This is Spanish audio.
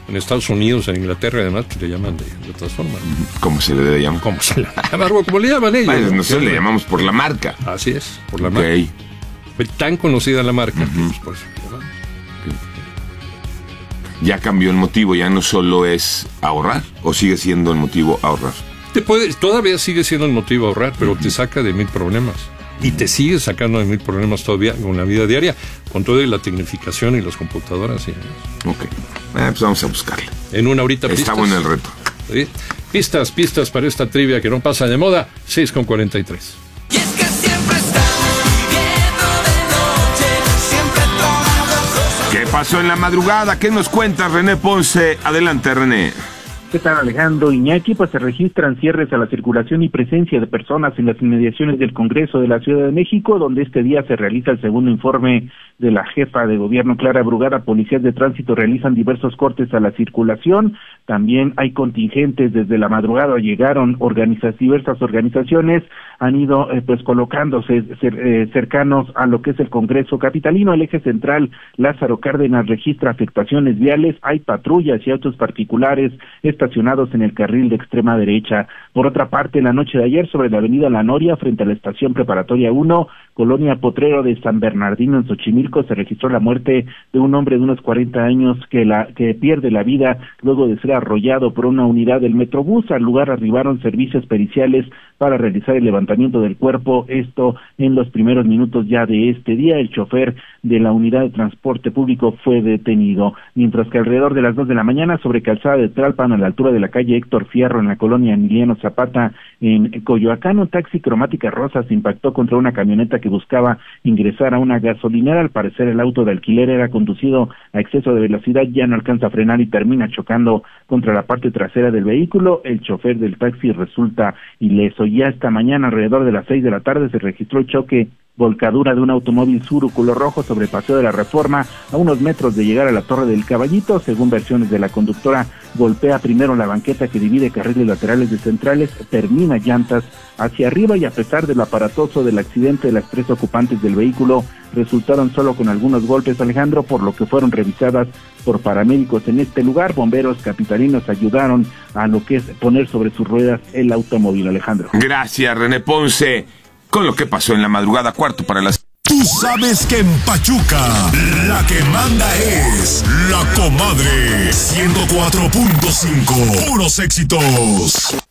En Estados Unidos, en Inglaterra, además, pues le llaman de otras formas. ¿Cómo se le debe llamar? ¿Cómo se le llama? Como le llaman ellos. Bueno, nosotros le llamamos por la marca. Así es, por la marca. Fue tan conocida la marca que pues, por eso le llamamos. Ya cambió el motivo, ya no solo es ahorrar, o sigue siendo el motivo ahorrar. Todavía sigue siendo el motivo ahorrar, pero te saca de 1000 problemas. Y te sigue sacando de 1000 problemas todavía con la vida diaria, con toda la tecnificación y las computadoras. Y ok, pues vamos a buscarle. En una horita pistas. Está bueno el reto. ¿Sí? Pistas para esta trivia que no pasa de moda, 6:43. Y es que siempre estamos viviendo de noche, siempre tomados. ¿Qué pasó en la madrugada? ¿Qué nos cuenta René Ponce? Adelante, René. ¿Qué tal, Alejandro? Iñaki? Pues se registran cierres a la circulación y presencia de personas en las inmediaciones del Congreso de la Ciudad de México, donde este día se realiza el segundo informe de la jefa de gobierno, Clara Brugada. Policías de tránsito realizan diversos cortes a la circulación. También hay contingentes desde la madrugada, llegaron diversas organizaciones, han ido pues colocándose cercanos a lo que es el Congreso capitalino. El eje central Lázaro Cárdenas registra afectaciones viales, hay patrullas y autos particulares estacionados en el carril de extrema derecha. Por otra parte, la noche de ayer sobre la avenida La Noria, frente a la estación preparatoria 1, colonia Potrero de San Bernardino en Xochimilco, se registró la muerte de un hombre de unos 40 años que pierde la vida luego de ser arrollado por una unidad del Metrobús. Al lugar arribaron servicios periciales para realizar el levantamiento del cuerpo, esto en los primeros minutos ya de este día. El chofer de la unidad de transporte público fue detenido, mientras que alrededor de las 2 de la mañana sobre Calzada de Tlalpan, a la altura de la calle Héctor Fierro, en la colonia Emiliano Zapata, en Coyoacán, un taxi cromática rosa se impactó contra una camioneta que buscaba ingresar a una gasolinera. Al parecer el auto de alquiler era conducido a exceso de velocidad, ya no alcanza a frenar y termina chocando contra la parte trasera del vehículo. El chofer del taxi resulta ileso. Ya esta mañana, alrededor de las 6 de la tarde, se registró el choque volcadura de un automóvil Tsuru color rojo sobre Paseo de la Reforma, a unos metros de llegar a la Torre del Caballito. Según versiones de la conductora, golpea primero la banqueta que divide carriles laterales de centrales, termina llantas hacia arriba, y a pesar de lo aparatoso del accidente, las 3 ocupantes del vehículo resultaron solo con algunos golpes, Alejandro, por lo que fueron revisadas por paramédicos en este lugar. Bomberos capitalinos ayudaron a lo que es poner sobre sus ruedas el automóvil, Alejandro. Gracias, René Ponce. Con lo que pasó en la madrugada, 4:45. Tú sabes que en Pachuca la que manda es La Comadre 104.5. Puros éxitos.